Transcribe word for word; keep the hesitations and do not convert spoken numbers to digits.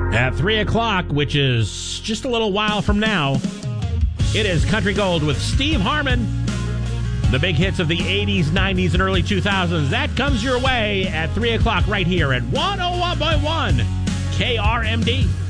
At three o'clock, which is just a little while from now, it is Country Gold with Steve Harmon. The big hits of the eighties, nineties, and early two thousands. That comes your way at three o'clock right here at one oh one point one K R M D.